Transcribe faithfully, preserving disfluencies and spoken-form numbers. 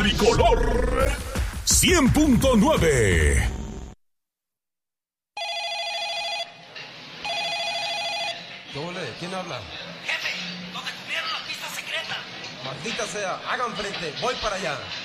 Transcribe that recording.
tricolor cien punto nueve. ¿Quién habla? Jefe, nos descubrieron la pista secreta. Maldita sea, hagan frente, voy para allá.